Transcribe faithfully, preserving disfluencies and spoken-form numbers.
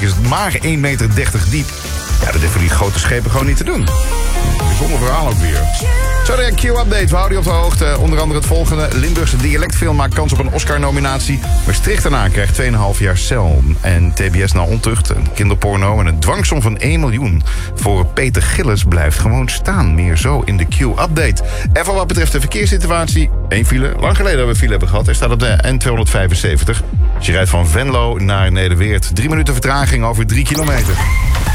Uiteindelijk is het maar één meter dertig diep. Ja, dat is voor die grote schepen gewoon niet te doen. Bijzonder verhaal ook weer. Zo de Q-update. We houden je op de hoogte. Onder andere het volgende. Limburgse dialectfilm maakt kans op een Oscar-nominatie. Maastricht daarna krijgt twee komma vijf jaar cel. En T B S na ontucht, een kinderporno en een dwangsom van één miljoen. Voor Peter Gillis blijft gewoon staan. Meer zo in de Q-update. En voor wat betreft de verkeerssituatie. Eén file. Lang geleden dat we file hebben gehad. Hij staat op de N tweehonderdvijfenzeventig. Als je rijdt van Venlo naar Nederweert. Drie minuten vertraging over drie kilometer.